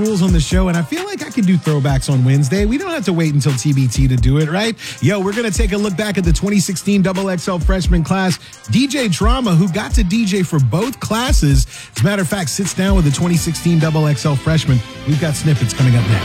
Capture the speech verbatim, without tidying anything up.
rules on the show, and I feel like I can do throwbacks on Wednesday. We don't have to wait until T B T to do it, right? Yo, we're going to take a look back at the twenty sixteen Double X L freshman class. D J Drama, who got to D J for both classes, as a matter of fact, sits down with the twenty sixteen Double X L freshman. We've got snippets coming up next.